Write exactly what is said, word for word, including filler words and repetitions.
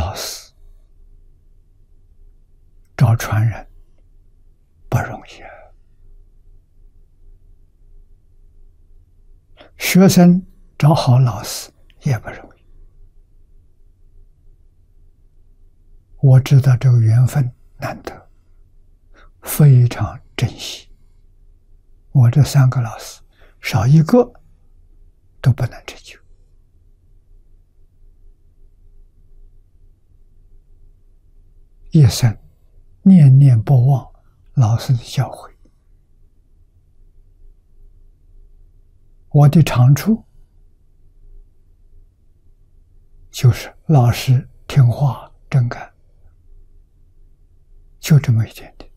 老师找传人不容易啊，学生找好老师也不容易。我知道这个缘分难得，非常珍惜。我这三个老师少一个都不能成就。一生念念不忘老师的教诲，我的长处就是老师听话真干，就这么一点点。